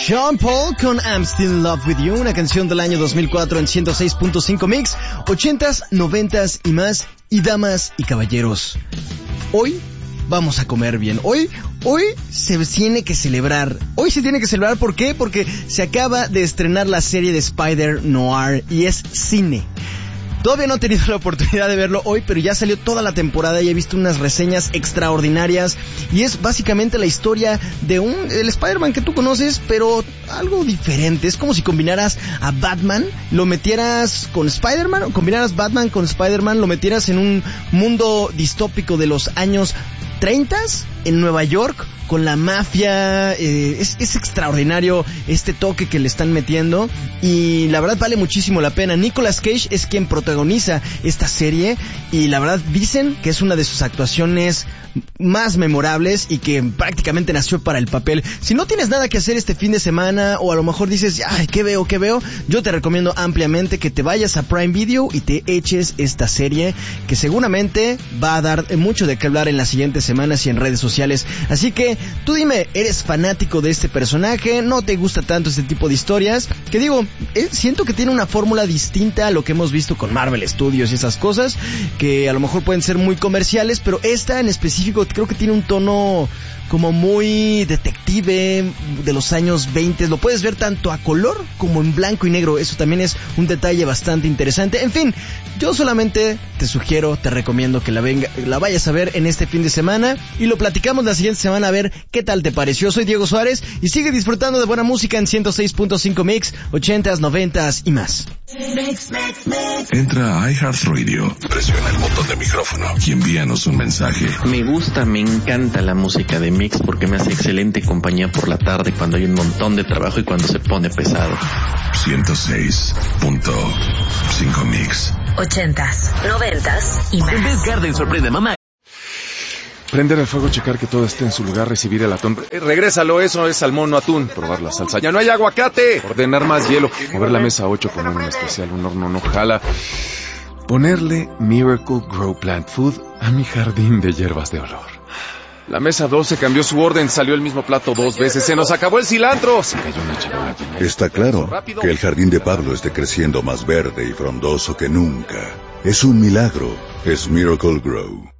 Sean Paul con I'm Still in Love With You, una canción del año 2004 en 106.5 Mix, 80s, 90s y más. Y damas y caballeros, hoy vamos a comer bien. Hoy se tiene que celebrar. Hoy se tiene que celebrar, ¿por qué? Porque se acaba de estrenar la serie de Spider-Noir y es cine. Todavía no he tenido la oportunidad de verlo hoy, pero ya salió toda la temporada y he visto unas reseñas extraordinarias. Y es básicamente la historia de el Spider-Man que tú conoces, pero algo diferente. Es como si combinaras a Batman, lo metieras con Spider-Man, o combinaras Batman con Spider-Man, lo metieras en un mundo distópico de los años 30 en Nueva York, con la mafia. Es extraordinario este toque que le están metiendo y la verdad vale muchísimo la pena. Nicolas Cage es quien protagoniza esta serie y la verdad dicen que es una de sus actuaciones más memorables y que prácticamente nació para el papel. Si no tienes nada que hacer este fin de semana o a lo mejor dices, ay, ¿qué veo? Yo te recomiendo ampliamente que te vayas a Prime Video y te eches esta serie que seguramente va a dar mucho de qué hablar en las siguientes semanas y en redes sociales. Así que tú dime, ¿eres fanático de este personaje? ¿No te gusta tanto este tipo de historias? Que digo, siento que tiene una fórmula distinta a lo que hemos visto con Marvel Studios y esas cosas que a lo mejor pueden ser muy comerciales, pero esta en específico creo que tiene un tono como muy detective de los años 20. Lo puedes ver tanto a color como en blanco y negro. Eso también es un detalle bastante interesante. En fin, yo solamente te sugiero, te recomiendo que la vayas a ver en este fin de semana y lo platicamos la siguiente semana a ver qué tal te pareció. Soy Diego Suárez y sigue disfrutando de buena música en 106.5 Mix, 80s, 90s y más. Entra a iHeartRadio, presiona el botón de micrófono y envíanos un mensaje. Me encanta la música de Mix porque me hace excelente compañía por la tarde cuando hay un montón de trabajo y cuando se pone pesado. 106.5 Mix. 80s, 90s y más. En Best Garden sorprende mamá. Prender el fuego, checar que todo esté en su lugar, recibir el atún. Regrésalo, eso es salmón, no atún. Probar la salsa. ¡Ya no hay aguacate! Ordenar más hielo. Mover la mesa 8, poner un especial, un horno no jala. Ponerle Miracle Grow Plant Food a mi jardín de hierbas de olor. La mesa 12 cambió su orden, salió el mismo plato 2 veces, se nos acabó el cilantro. Se cayó una charola llena. Está claro que el jardín de Pablo esté creciendo más verde y frondoso que nunca. Es un milagro, es Miracle Grow.